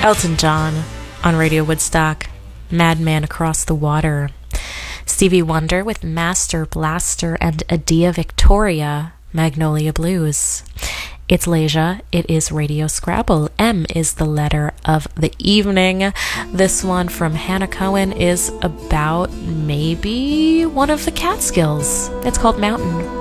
Elton John on Radio Woodstock, Madman Across the Water. Stevie Wonder with Master Blaster and Adia Victoria, Magnolia Blues. It's Leisha. It is Radio Scrabble. M is the letter of the evening. This one from Hannah Cohen is about maybe one of the Catskills. It's called Mountain.